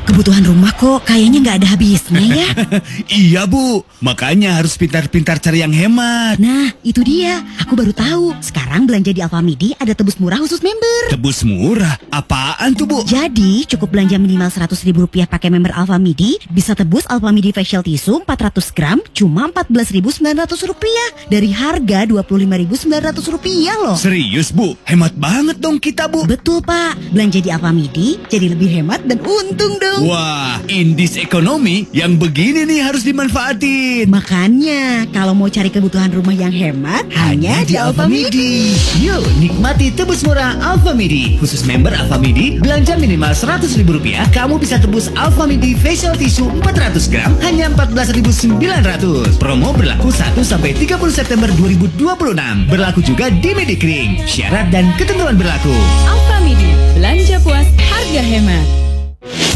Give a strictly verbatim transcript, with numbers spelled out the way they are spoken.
kebutuhan rumah kok kayaknya nggak ada habisnya ya. Iya Bu, makanya harus pintar-pintar cari yang hemat. Nah, itu dia. Aku baru tahu. Sekarang belanja di Alfamidi ada tebus murah khusus member. Tebus murah? Apaan tuh Bu? Jadi, cukup belanja minimal seratus ribu rupiah pakai member Alfamidi, bisa tebus Alfamidi facial tissue empat ratus gram cuma empat belas ribu sembilan ratus rupiah dari harga dua puluh lima ribu sembilan ratus rupiah loh. Serius Bu? Hemat banget dong kita Bu. Betul Pak, belanja di Alfamidi jadi lebih hemat dan untung dong. Wah, indis ekonomi yang begini nih harus dimanfaatin. Makanya, kalau mau cari kebutuhan rumah yang hemat, hanya di Alfamidi. Yuk, nikmati tebus murah Alfamidi. Khusus member Alfamidi, belanja minimal seratus ribu rupiah, kamu bisa tebus Alfamidi facial tissue empat ratus gram hanya empat belas ribu sembilan ratus. Promo berlaku satu sampai tiga puluh September dua ribu dua puluh enam. Berlaku juga di Medikring. Syarat dan ketentuan berlaku. Alfamidi, belanja puas, harga hemat.